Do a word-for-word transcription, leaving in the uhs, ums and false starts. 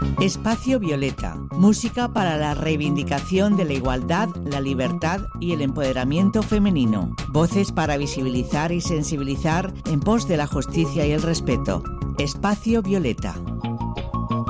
Espacio Violeta, música para la reivindicación de la igualdad, la libertad y el empoderamiento femenino. Voces para visibilizar y sensibilizar en pos de la justicia y el respeto. Espacio Violeta.